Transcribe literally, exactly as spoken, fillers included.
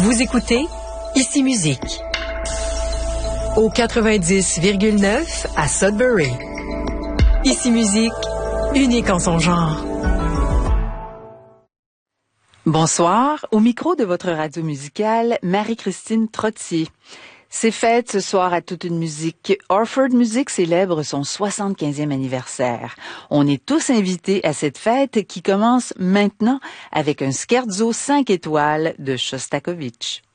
Vous écoutez Ici Musique au quatre-vingt-dix virgule neuf à Sudbury. Ici Musique, unique en son genre. Bonsoir, au micro de votre radio musicale, Marie-Christine Trottier. C'est fête ce soir à toute une musique. Orford Music célèbre son soixante-quinzième anniversaire. On est tous invités à cette fête qui commence maintenant avec un scherzo cinq étoiles de Shostakovich.